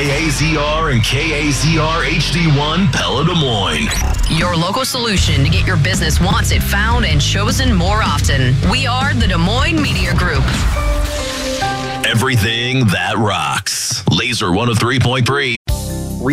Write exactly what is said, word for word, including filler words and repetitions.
K A Z R and K A Z R H D one Pella Des Moines. Your local solution to get your business wanted, found, and chosen more often. We are the Des Moines Media Group. Everything that rocks. Laser one oh three point three.